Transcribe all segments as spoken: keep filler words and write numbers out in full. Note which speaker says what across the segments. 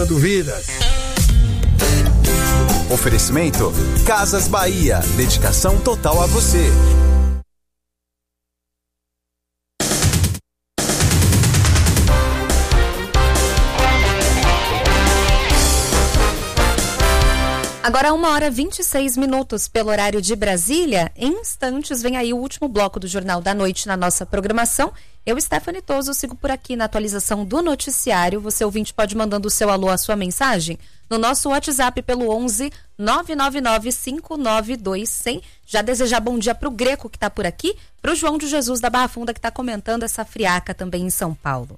Speaker 1: salvando vidas.
Speaker 2: Oferecimento Casas Bahia, dedicação total a você.
Speaker 3: Agora uma hora e vinte e seis minutos pelo horário de Brasília. Em instantes vem aí o último bloco do Jornal da Noite na nossa programação. Eu, Stephanie Toso, sigo por aqui na atualização do noticiário. Você, ouvinte, pode mandando o seu alô, a sua mensagem no nosso WhatsApp pelo onze nove nove nove cinco nove dois zero zero. Já desejar bom dia para o Greco, que está por aqui, para o João de Jesus da Barra Funda, que está comentando essa friaca também em São Paulo.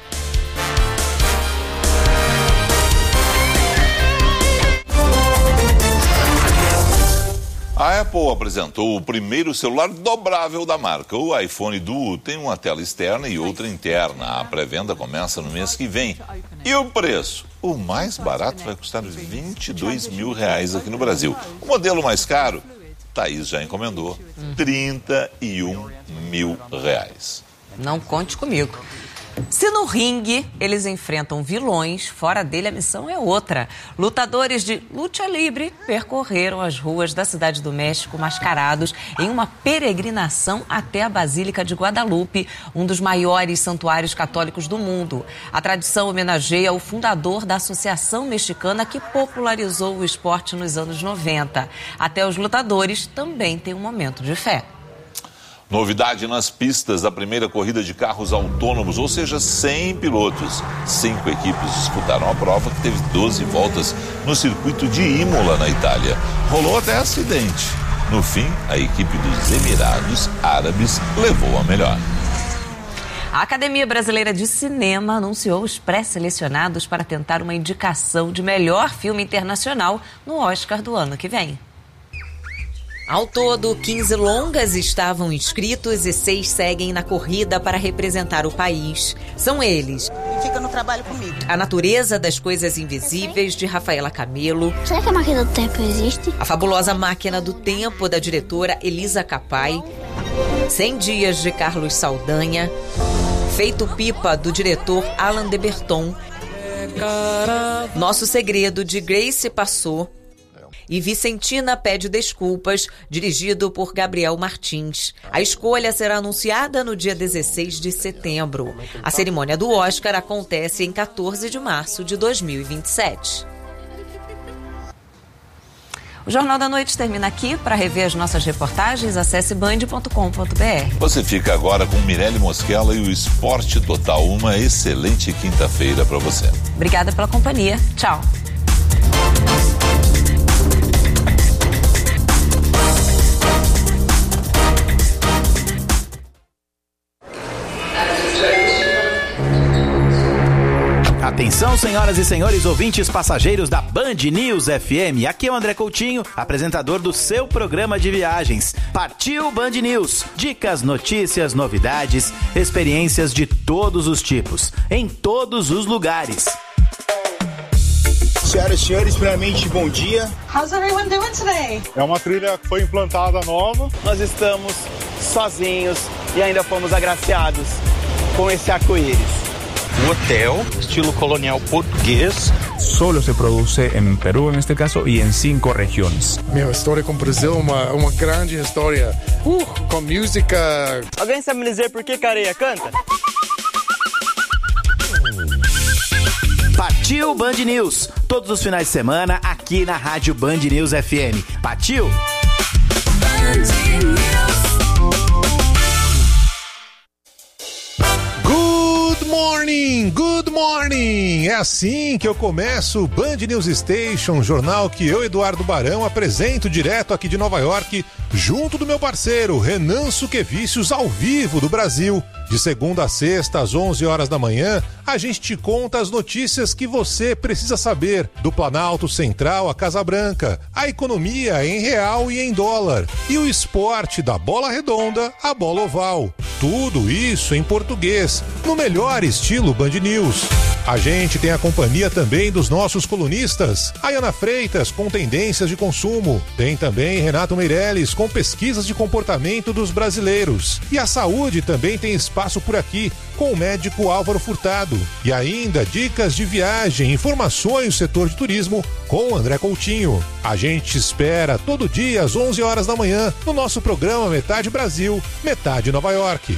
Speaker 4: A Apple apresentou o primeiro celular dobrável da marca. O iPhone Duo tem uma tela externa e outra interna. A pré-venda começa no mês que vem. E o preço? O mais barato vai custar vinte e dois mil reais aqui no Brasil. O modelo mais caro, Thaís já encomendou, trinta e um mil reais.
Speaker 5: Não conte comigo. Se no ringue eles enfrentam vilões, fora dele a missão é outra. Lutadores de luta livre percorreram as ruas da Cidade do México mascarados em uma peregrinação até a Basílica de Guadalupe, um dos maiores santuários católicos do mundo. A tradição homenageia o fundador da Associação Mexicana que popularizou o esporte nos anos noventa. Até os lutadores também têm um momento de fé.
Speaker 4: Novidade nas pistas da primeira corrida de carros autônomos, ou seja, sem pilotos. Cinco equipes disputaram a prova, que teve doze voltas no circuito de Imola, na Itália. Rolou até acidente. No fim, a equipe dos Emirados Árabes levou a melhor.
Speaker 5: A Academia Brasileira de Cinema anunciou os pré-selecionados para tentar uma indicação de melhor filme internacional no Oscar do ano que vem. Ao todo, quinze longas estavam inscritos e seis seguem na corrida para representar o país. São eles:
Speaker 6: Fica no trabalho comigo.
Speaker 5: A Natureza das Coisas Invisíveis, de Rafaela Camelo.
Speaker 7: Será que a Máquina do Tempo existe?
Speaker 5: A Fabulosa Máquina do Tempo, da diretora Elisa Capai. cem Dias, de Carlos Saldanha. Feito Pipa, do diretor Alan de Berton. Nosso Segredo, de Grace Passou. E Vicentina Pede Desculpas, dirigido por Gabriel Martins. A escolha será anunciada no dia dezesseis de setembro. A cerimônia do Oscar acontece em quatorze de março de dois mil e vinte e sete. O Jornal da Noite termina aqui. Para rever as nossas reportagens, acesse band ponto com ponto b r.
Speaker 4: Você fica agora com Mirelle Mosquela e o Esporte Total. Uma excelente quinta-feira para você.
Speaker 5: Obrigada pela companhia. Tchau.
Speaker 8: Atenção, senhoras e senhores ouvintes passageiros da Band News F M. Aqui é o André Coutinho, apresentador do seu programa de viagens. Partiu Band News. Dicas, notícias, novidades, experiências de todos os tipos, em todos os lugares.
Speaker 9: Senhoras e senhores, primeiramente, bom dia.
Speaker 6: How's everyone doing today?
Speaker 10: É uma trilha que foi implantada nova.
Speaker 11: Nós estamos sozinhos e ainda fomos agraciados com esse arco-íris.
Speaker 12: Um hotel, estilo colonial português.
Speaker 13: Solo se produce en Perú, en este caso, y en cinco regiones.
Speaker 14: Meu, história com o Brasil é uma, uma grande história. Uh, com música.
Speaker 11: Alguém sabe me dizer por que Careia canta?
Speaker 8: Partiu Band News. Todos os finais de semana aqui na Rádio Band News F M. Partiu! Band News.
Speaker 15: Good morning, good morning! É assim que eu começo o Band News Station, jornal que eu, Eduardo Barão, apresento direto aqui de Nova York, junto do meu parceiro Renan Suquevicius, ao vivo do Brasil. De segunda a sexta, às onze horas da manhã, a gente te conta as notícias que você precisa saber do Planalto Central à Casa Branca, a economia em real e em dólar, e o esporte da bola redonda à bola oval. Tudo isso em português, no melhor estilo Band News. A gente tem a companhia também dos nossos colunistas. Ayana Freitas, com tendências de consumo. Tem também Renato Meirelles, com pesquisas de comportamento dos brasileiros. E a saúde também tem espaço por aqui, com o médico Álvaro Furtado. E ainda dicas de viagem, informações do setor de turismo com o André Coutinho. A gente espera todo dia às onze horas da manhã no nosso programa Metade Brasil, Metade Nova York.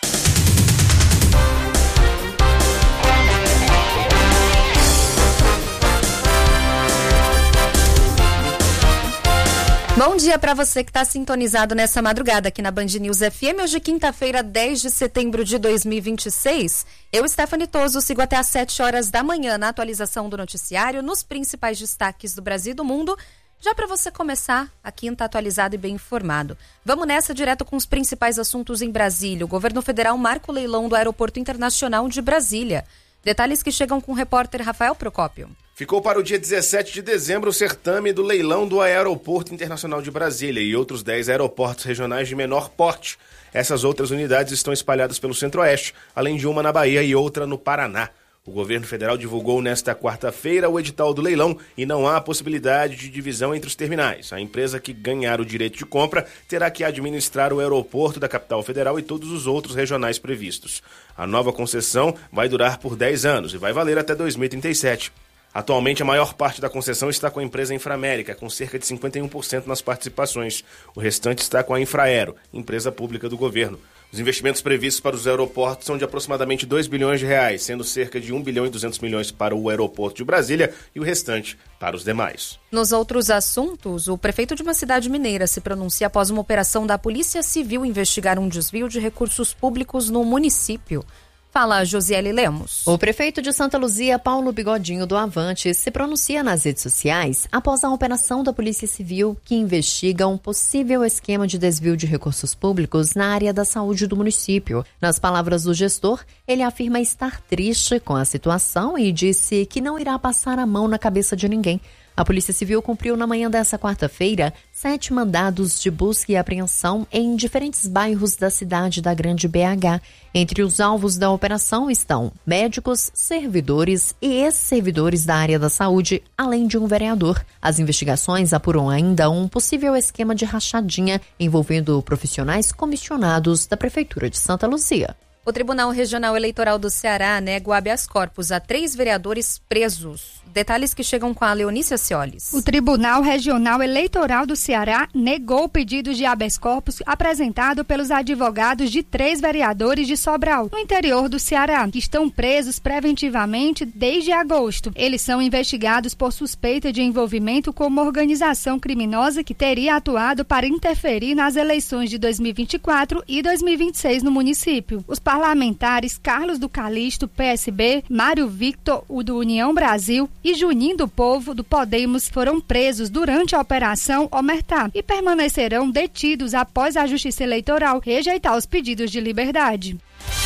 Speaker 3: Bom dia para você que está sintonizado nessa madrugada aqui na Band News F M. Hoje, quinta-feira, dez de setembro de dois mil e vinte e seis. Eu, Stephanie Toso, sigo até às sete horas da manhã na atualização do noticiário, nos principais destaques do Brasil e do mundo, já para você começar a quinta atualizado e bem informado. Vamos nessa direto com os principais assuntos em Brasília. O governo federal marca o leilão do Aeroporto Internacional de Brasília. Detalhes que chegam com o repórter Rafael Procópio.
Speaker 1: Ficou para o dia dezessete de dezembro o certame do leilão do Aeroporto Internacional de Brasília e outros dez aeroportos regionais de menor porte. Essas outras unidades estão espalhadas pelo Centro-Oeste, além de uma na Bahia e outra no Paraná. O governo federal divulgou nesta quarta-feira o edital do leilão e não há possibilidade de divisão entre os terminais. A empresa que ganhar o direito de compra terá que administrar o aeroporto da capital federal e todos os outros regionais previstos. A nova concessão vai durar por dez anos e vai valer até dois mil e trinta e sete. Atualmente, a maior parte da concessão está com a empresa Inframérica, com cerca de cinquenta e um por cento nas participações. O restante está com a Infraero, empresa pública do governo. Os investimentos previstos para os aeroportos são de aproximadamente dois bilhões de reais, sendo cerca de um bilhão e duzentos milhões para o aeroporto de Brasília e o restante para os demais.
Speaker 3: Nos outros assuntos, o prefeito de uma cidade mineira se pronuncia após uma operação da Polícia Civil investigar um desvio de recursos públicos no município. Fala, Josiele Lemos.
Speaker 16: O prefeito de Santa Luzia, Paulo Bigodinho do Avante, se pronuncia nas redes sociais após a operação da Polícia Civil que investiga um possível esquema de desvio de recursos públicos na área da saúde do município. Nas palavras do gestor, ele afirma estar triste com a situação e disse que não irá passar a mão na cabeça de ninguém. A Polícia Civil cumpriu na manhã dessa quarta-feira sete mandados de busca e apreensão em diferentes bairros da cidade da Grande B H. Entre os alvos da operação estão médicos, servidores e ex-servidores da área da saúde, além de um vereador. As investigações apuram ainda um possível esquema de rachadinha envolvendo profissionais comissionados da Prefeitura de Santa Luzia.
Speaker 3: O Tribunal Regional Eleitoral do Ceará nega o habeas corpus a três vereadores presos. Detalhes que chegam com a Leonícia Ciolis.
Speaker 17: O Tribunal Regional Eleitoral do Ceará negou o pedido de habeas corpus apresentado pelos advogados de três vereadores de Sobral, no interior do Ceará, que estão presos preventivamente desde agosto. Eles são investigados por suspeita de envolvimento com uma organização criminosa que teria atuado para interferir nas eleições de dois mil e vinte e quatro e dois mil e vinte e seis no município. Os parlamentares Carlos do Calixto, P S B, Mário Victor, o do União Brasil, e Juninho do Povo, do Podemos, foram presos durante a Operação Omertá e permanecerão detidos após a Justiça Eleitoral rejeitar os pedidos de liberdade.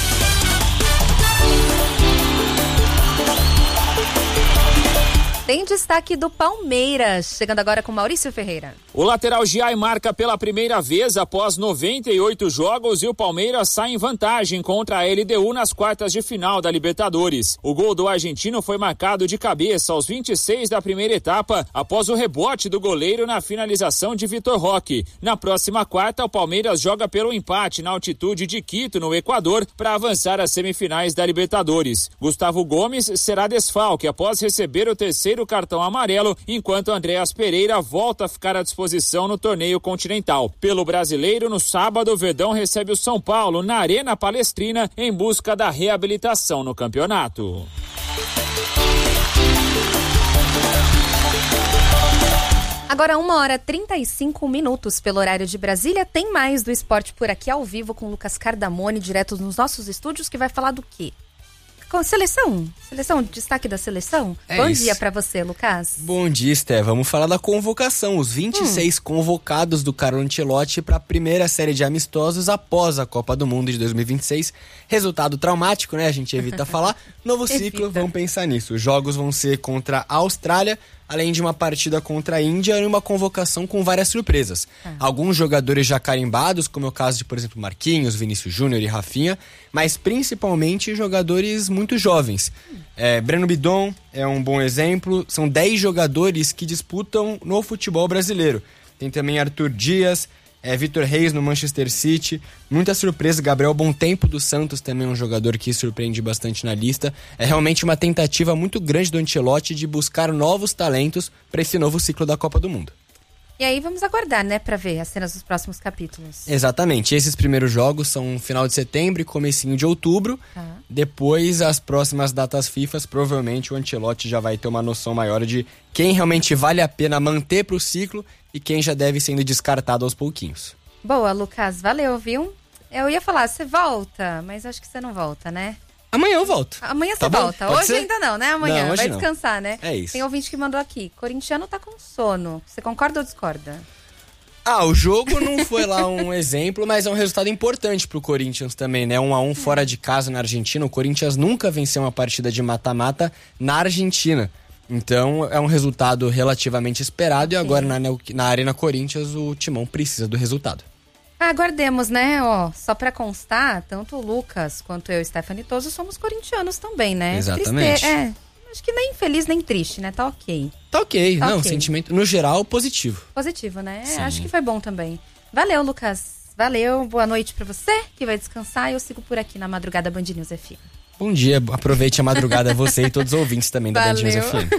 Speaker 3: Tem destaque do Palmeiras, chegando agora com Maurício Ferreira.
Speaker 18: O lateral Giai marca pela primeira vez após noventa e oito jogos e o Palmeiras sai em vantagem contra a L D U nas quartas de final da Libertadores. O gol do argentino foi marcado de cabeça aos vinte e seis da primeira etapa, após o rebote do goleiro na finalização de Vitor Roque. Na próxima quarta, o Palmeiras joga pelo empate na altitude de Quito, no Equador, para avançar às semifinais da Libertadores. Gustavo Gomes será desfalque após receber o terceiro cartão amarelo, enquanto Andréas Pereira volta a ficar à disposição no torneio continental. Pelo brasileiro, no sábado, o Verdão recebe o São Paulo na Arena Palestrina em busca da reabilitação no campeonato.
Speaker 3: Agora, uma hora e trinta e cinco minutos pelo horário de Brasília. Tem mais do esporte por aqui ao vivo com o Lucas Cardamone, direto nos nossos estúdios, que vai falar do quê? Com seleção, seleção, destaque da seleção.
Speaker 19: É
Speaker 3: Bom
Speaker 19: isso.
Speaker 3: dia pra você, Lucas.
Speaker 19: Bom dia, Esté. Vamos falar da convocação. Os vinte e seis hum. convocados do Carlo Ancelotti para a primeira série de amistosos após a Copa do Mundo de dois mil e vinte e seis. Resultado traumático, né? A gente evita falar. Novo ciclo, evita. Vamos pensar nisso. Os jogos vão ser contra a Austrália, além de uma partida contra a Índia e uma convocação com várias surpresas. Ah. Alguns jogadores já carimbados, como é o caso de, por exemplo, Marquinhos, Vinícius Júnior e Rafinha, mas principalmente jogadores muito jovens. Hum. É, Breno Bidon é um bom exemplo, são dez jogadores que disputam no futebol brasileiro. Tem também Arthur Dias, é, Vitor Reis no Manchester City, muita surpresa. Gabriel Bontempo do Santos também é um jogador que surpreende bastante na lista. É realmente uma tentativa muito grande do Ancelotti de buscar novos talentos para esse novo ciclo da Copa do Mundo.
Speaker 3: E aí vamos aguardar, né, para ver as cenas dos próximos capítulos.
Speaker 19: Exatamente, esses primeiros jogos são final de setembro e comecinho de outubro. Tá. Depois, as próximas datas FIFA, provavelmente o Ancelotti já vai ter uma noção maior de quem realmente vale a pena manter para o ciclo e quem já deve sendo descartado aos pouquinhos.
Speaker 3: Boa, Lucas, valeu, viu? Eu ia falar, você volta, mas acho que você não volta, né?
Speaker 19: Amanhã eu volto.
Speaker 3: Amanhã você
Speaker 19: tá
Speaker 3: volta.
Speaker 19: Pode
Speaker 3: hoje
Speaker 19: ser?
Speaker 3: Ainda não, né? Amanhã.
Speaker 19: Não,
Speaker 3: vai
Speaker 19: não.
Speaker 3: descansar, né?
Speaker 19: É isso.
Speaker 3: Tem ouvinte que mandou aqui. Corintiano tá com sono. Você concorda ou discorda?
Speaker 19: Ah, o jogo não foi lá um exemplo, mas é um resultado importante pro Corinthians também, né? Um a um fora de casa na Argentina. O Corinthians nunca venceu uma partida de mata-mata na Argentina. Então é um resultado relativamente esperado. Okay. E agora na, na Arena Corinthians o Timão precisa do resultado.
Speaker 3: Aguardemos, né? Ó, só pra constar, tanto o Lucas quanto eu e Stephanie Toso somos corintianos também, né?
Speaker 19: Exatamente.
Speaker 3: Triste... É, acho que nem feliz nem triste, né? Tá ok.
Speaker 19: Tá ok, tá não,
Speaker 3: okay.
Speaker 19: Sentimento, no geral, positivo.
Speaker 3: Positivo, né?
Speaker 19: Sim.
Speaker 3: Acho que foi bom também. Valeu, Lucas. Valeu, boa noite pra você que vai descansar. Eu sigo por aqui na Madrugada Band News F M.
Speaker 19: Bom dia, aproveite a madrugada você e todos os ouvintes também da Band News F M.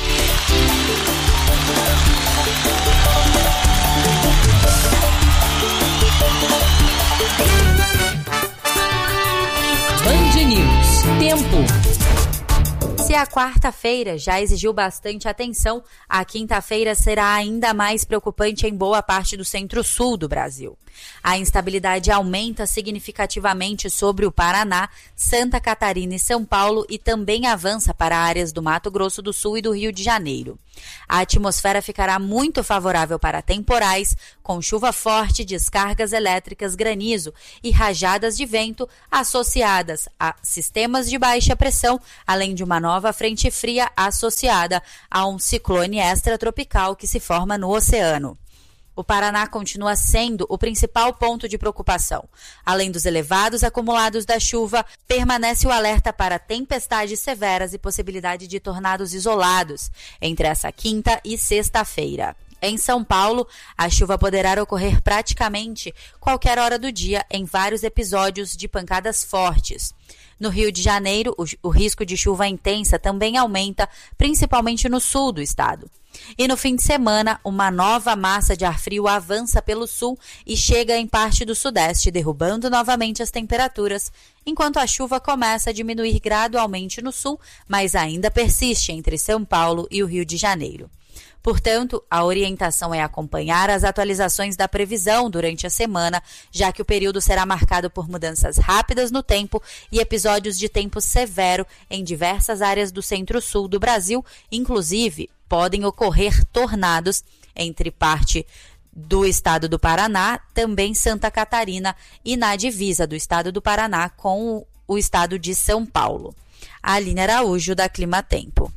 Speaker 20: Band News. Tempo.
Speaker 21: Se a quarta-feira já exigiu bastante atenção, a quinta-feira será ainda mais preocupante em boa parte do centro-sul do Brasil. A instabilidade aumenta significativamente sobre o Paraná, Santa Catarina e São Paulo e também avança para áreas do Mato Grosso do Sul e do Rio de Janeiro. A atmosfera ficará muito favorável para temporais, com chuva forte, descargas elétricas, granizo e rajadas de vento associadas a sistemas de baixa pressão, além de uma nova frente fria associada a um ciclone extratropical que se forma no oceano. O Paraná continua sendo o principal ponto de preocupação. Além dos elevados acumulados da chuva, permanece o alerta para tempestades severas e possibilidade de tornados isolados entre essa quinta e sexta-feira. Em São Paulo, a chuva poderá ocorrer praticamente qualquer hora do dia em vários episódios de pancadas fortes. No Rio de Janeiro, o, o risco de chuva intensa também aumenta, principalmente no sul do estado. E no fim de semana, uma nova massa de ar frio avança pelo sul e chega em parte do sudeste, derrubando novamente as temperaturas, enquanto a chuva começa a diminuir gradualmente no sul, mas ainda persiste entre São Paulo e o Rio de Janeiro. Portanto, a orientação é acompanhar as atualizações da previsão durante a semana, já que o período será marcado por mudanças rápidas no tempo e episódios de tempo severo em diversas áreas do centro-sul do Brasil. Inclusive, podem ocorrer tornados entre parte do estado do Paraná, também Santa Catarina e na divisa do estado do Paraná com o estado de São Paulo. A Aline Araújo, da Clima Tempo.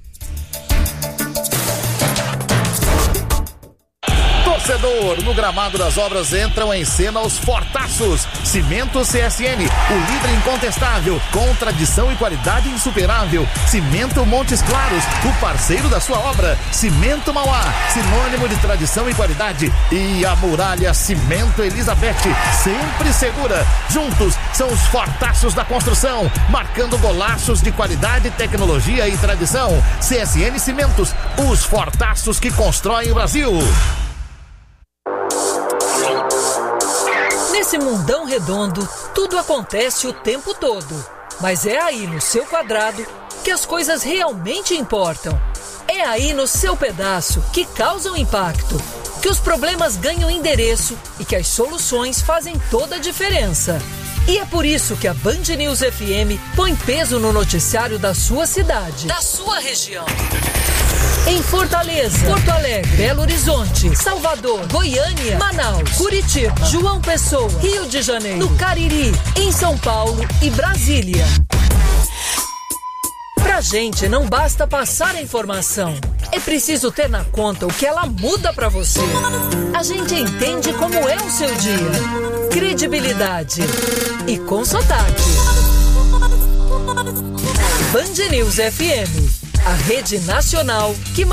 Speaker 22: Torcedor, no gramado das obras entram em cena os fortaços. Cimento C S N, o líder incontestável, com tradição e qualidade insuperável. Cimento Montes Claros, o parceiro da sua obra. Cimento Mauá, sinônimo de tradição e qualidade. E a Muralha Cimento Elizabeth, sempre segura. Juntos são os fortaços da construção, marcando golaços de qualidade, tecnologia e tradição. C S N Cimentos, os fortaços que constroem o Brasil.
Speaker 20: Nesse mundão redondo, tudo acontece o tempo todo. Mas é aí no seu quadrado que as coisas realmente importam. É aí no seu pedaço que causam impacto, que os problemas ganham endereço e que as soluções fazem toda a diferença. E é por isso que a Band News F M põe peso no noticiário da sua cidade, da sua região. Em Fortaleza, Porto Alegre, Belo Horizonte, Salvador, Goiânia, Manaus, Curitiba, João Pessoa, Rio de Janeiro, no Cariri, em São Paulo e Brasília. Pra gente não basta passar a informação, É preciso ter na conta o que ela muda pra você. A gente entende como é o seu dia. Credibilidade. E com sotaque. Band News F M, a rede nacional que